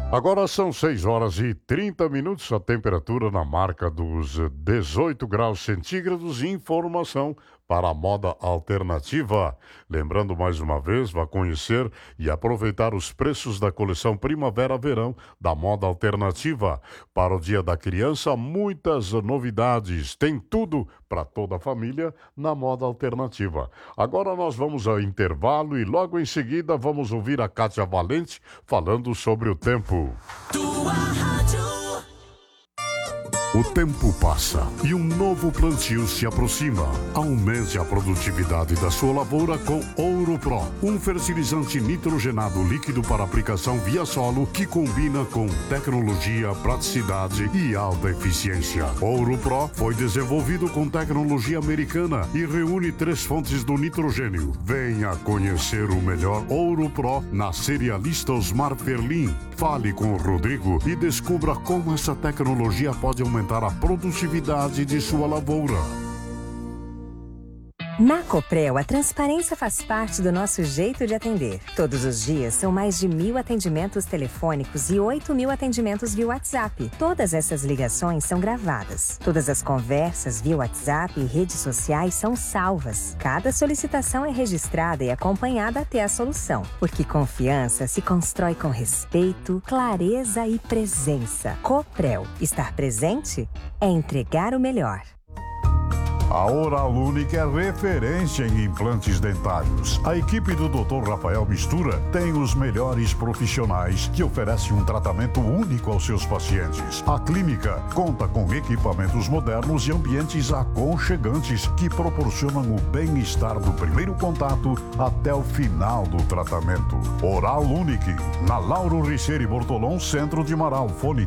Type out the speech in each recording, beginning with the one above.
Agora são 6 horas e 30 minutos, a temperatura na marca dos 18 graus centígrados. Informação para a moda alternativa. Lembrando mais uma vez, vá conhecer e aproveitar os preços da coleção Primavera-Verão da moda alternativa. Para o Dia da Criança, muitas novidades. Tem tudo para toda a família na moda alternativa. Agora nós vamos ao intervalo e logo em seguida vamos ouvir a Kátia Valente falando sobre o tempo. Tua rádio. O tempo passa e um novo plantio se aproxima. Aumente a produtividade da sua lavoura com Ouro Pro, um fertilizante nitrogenado líquido para aplicação via solo que combina com tecnologia, praticidade e alta eficiência. Ouro Pro foi desenvolvido com tecnologia americana e reúne 3 fontes do nitrogênio. Venha conhecer o melhor Ouro Pro na cerealista Osmar Ferlin. Fale com o Rodrigo e descubra como essa tecnologia pode aumentar a produtividade de sua lavoura. Na Coprel, a transparência faz parte do nosso jeito de atender. Todos os dias são mais de 1.000 atendimentos telefônicos e 8.000 atendimentos via WhatsApp. Todas essas ligações são gravadas. Todas as conversas via WhatsApp e redes sociais são salvas. Cada solicitação é registrada e acompanhada até a solução. Porque confiança se constrói com respeito, clareza e presença. Coprel. Estar presente é entregar o melhor. A Oral Unique é referência em implantes dentários. A equipe do Dr. Rafael Mistura tem os melhores profissionais que oferecem um tratamento único aos seus pacientes. A clínica conta com equipamentos modernos e ambientes aconchegantes que proporcionam o bem-estar do primeiro contato até o final do tratamento. Oral Unique, na Lauro Richeire Bortolom, centro de Marau. Fone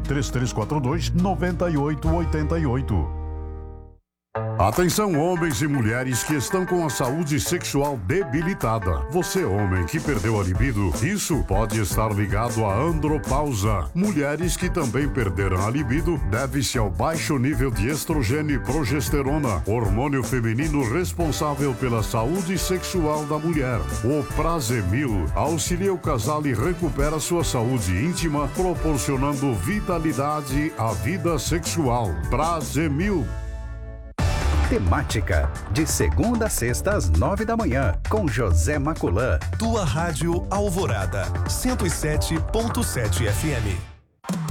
3342-9888. Atenção, homens e mulheres que estão com a saúde sexual debilitada. Você, homem que perdeu a libido, isso pode estar ligado à andropausa. Mulheres que também perderam a libido deve-se ao baixo nível de estrogênio e progesterona, hormônio feminino responsável pela saúde sexual da mulher. O Prazemil auxilia o casal e recupera sua saúde íntima, proporcionando vitalidade à vida sexual. Prazemil. Temática, de segunda a sexta às 9 da manhã, com José Maculã. Tua rádio Alvorada, 107.7 FM.